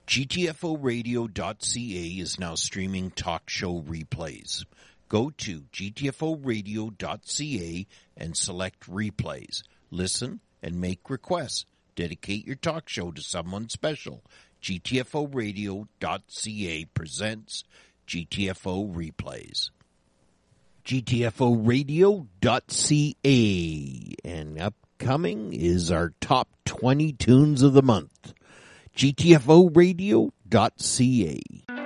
GTFOradio.ca is now streaming talk show replays. Go to GTFOradio.ca and select replays. Listen and make requests. Dedicate your talk show to someone special. GTFOradio.ca presents GTFO Replays. GTFOradio.ca, and upcoming is our top 20 tunes of the month. GTFOradio.ca.